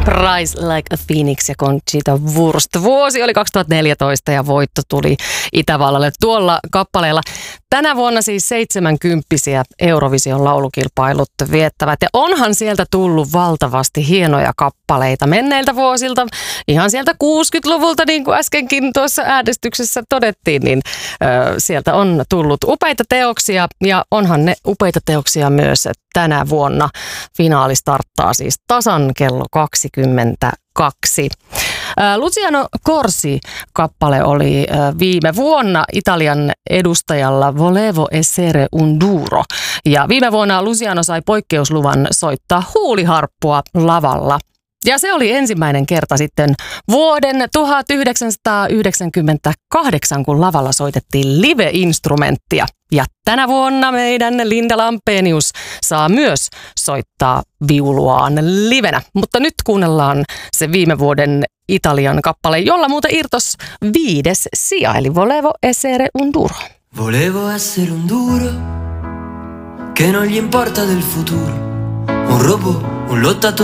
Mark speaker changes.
Speaker 1: Rise Like a Phoenix ja Conchita Wurst. Vuosi oli 2014 ja voitto tuli Itävallalle tuolla kappaleella. Tänä vuonna siis 70-vuotiaita Eurovision laulukilpailut viettävät. Ja onhan sieltä tullut valtavasti hienoja kappaleita menneiltä vuosilta. Ihan sieltä 60-luvulta, niin kuin äskenkin tuossa äänestyksessä todettiin, niin sieltä on tullut upeita teoksia. Ja onhan ne upeita teoksia myös tänä vuonna. Finaali starttaa siis tasan kello 22. Luciano Corsi-kappale oli viime vuonna Italian edustajalla Volevo essere un duro. Ja viime vuonna Luciano sai poikkeusluvan soittaa huuliharppua lavalla. Ja se oli ensimmäinen kerta sitten vuoden 1998, kun lavalla soitettiin live-instrumenttia. Ja tänä vuonna meidän Linda Lampenius saa myös soittaa viuluaan livenä. Mutta nyt kuunnellaan se viime vuoden Italian kappale, jolla muuten irtos 5. sija, eli Volevo essere un duro.
Speaker 2: Volevo essere un duro, che non gli importa del futuro, un robot, un lottatore.